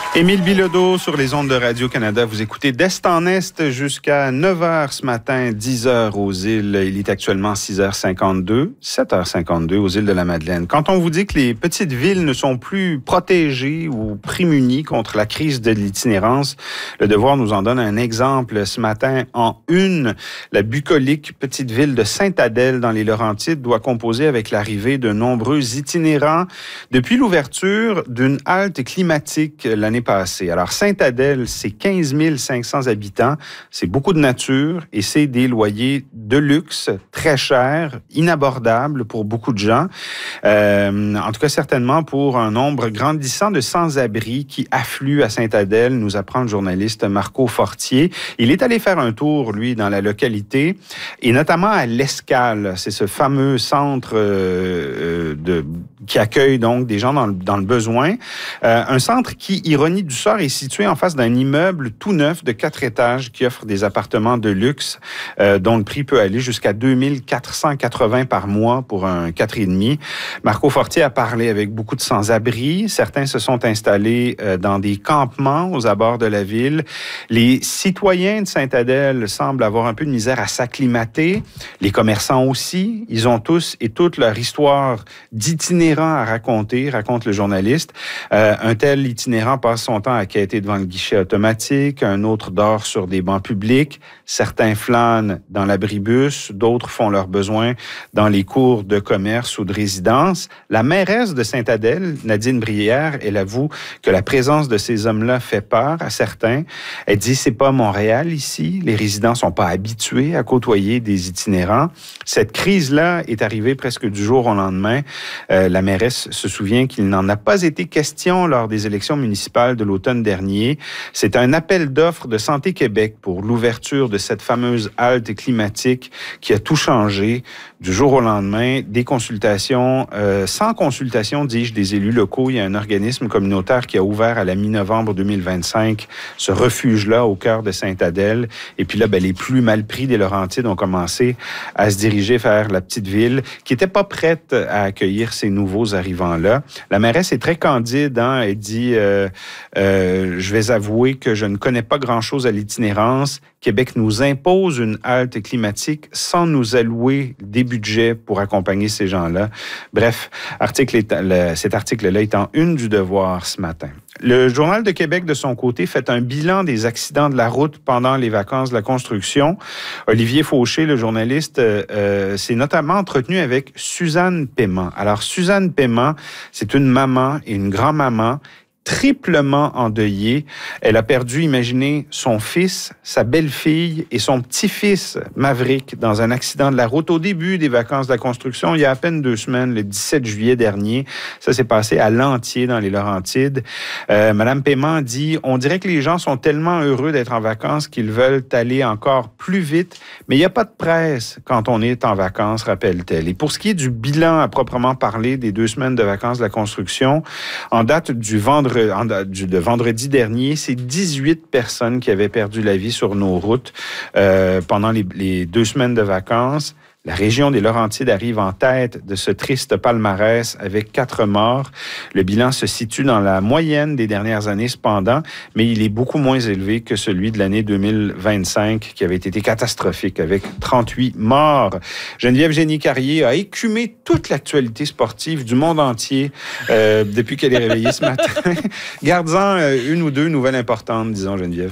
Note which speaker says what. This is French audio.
Speaker 1: Émile Bilodeau sur les ondes de Radio-Canada. Vous écoutez d'Est en Est jusqu'à 9h ce matin, 10h aux îles. Il est actuellement 6h52, 7h52 aux îles de la Madeleine. Quand on vous dit que les petites villes ne sont plus protégées ou prémunies contre la crise de l'itinérance, le Devoir nous en donne un exemple ce matin en une. La bucolique petite ville de Sainte-Adèle dans les Laurentides doit composer avec l'arrivée de nombreux itinérants depuis l'ouverture d'une halte climatique l'année passée. Alors, Sainte-Adèle, c'est 15 500 habitants, c'est beaucoup de nature et c'est des loyers de luxe, très chers, inabordables pour beaucoup de gens. En tout cas, certainement pour un nombre grandissant de sans-abri qui affluent à Sainte-Adèle, nous apprend le journaliste Marco Fortier. Il est allé faire un tour, lui, dans la localité et notamment à l'Escale. C'est ce fameux centre qui accueille donc des gens dans le besoin. Un centre qui, ironie du sort, est situé en face d'un immeuble tout neuf de 4 étages qui offre des appartements de luxe dont le prix peut aller jusqu'à 2480 par mois pour un 4,5. Marco Fortier a parlé avec beaucoup de sans-abri. Certains se sont installés dans des campements aux abords de la ville. Les citoyens de Sainte-Adèle semblent avoir un peu de misère à s'acclimater. Les commerçants aussi. Ils ont tous et toutes leur histoire d'itinérants à raconter, raconte le journaliste. Un tel itinérant passe son temps à quêter devant le guichet automatique, un autre dort sur des bancs publics, certains flânent dans l'abribus, d'autres font leurs besoins dans les cours de commerce ou de résidence. La mairesse de Sainte-Adèle, Nadine Brière, elle avoue que la présence de ces hommes-là fait peur à certains. Elle dit, c'est pas Montréal ici, les résidents sont pas habitués à côtoyer des itinérants. Cette crise-là est arrivée presque du jour au lendemain. La mairesse se souvient qu'il n'en a pas été question lors des élections municipales de l'automne dernier. C'est un appel d'offres de Santé Québec pour l'ouverture de cette fameuse halte climatique qui a tout changé du jour au lendemain. Des consultations, sans consultation, dis-je, des élus locaux. Il y a un organisme communautaire qui a ouvert à la mi-novembre 2025 ce refuge-là au cœur de Sainte-Adèle. Et puis là, les plus mal pris des Laurentides ont commencé à se diriger vers la petite ville qui n'était pas prête à accueillir ces nouveaux arrivants-là. La mairesse est très candide, hein? Elle dit je vais avouer que je ne connais pas grand-chose à l'itinérance. Québec nous impose une halte climatique sans nous allouer des budgets pour accompagner ces gens-là. Bref, cet article-là est en une du Devoir ce matin. Le Journal de Québec, de son côté, fait un bilan des accidents de la route pendant les vacances de la construction. Olivier Fauché, le journaliste, s'est notamment entretenu avec Suzanne Paiement. Alors, Suzanne Paiement, c'est une maman et une grand-maman triplement endeuillée. Elle a perdu, imaginez, son fils, sa belle-fille et son petit-fils, Maverick, dans un accident de la route au début des vacances de la construction, il y a à peine 2 semaines, le 17 juillet dernier. Ça s'est passé à Lantier, dans les Laurentides. Madame Paiement dit, on dirait que les gens sont tellement heureux d'être en vacances qu'ils veulent aller encore plus vite, mais il n'y a pas de presse quand on est en vacances, rappelle-t-elle. Et pour ce qui est du bilan à proprement parler des 2 semaines de vacances de la construction, en date de vendredi dernier, c'est 18 personnes qui avaient perdu la vie sur nos routes pendant les 2 semaines de vacances. La région des Laurentides arrive en tête de ce triste palmarès avec 4 morts. Le bilan se situe dans la moyenne des dernières années cependant, mais il est beaucoup moins élevé que celui de l'année 2025 qui avait été catastrophique avec 38 morts. Geneviève Génie-Carrier a écumé toute l'actualité sportive du monde entier depuis qu'elle est réveillée ce matin. Garde-en une ou deux nouvelles importantes, disons, Geneviève.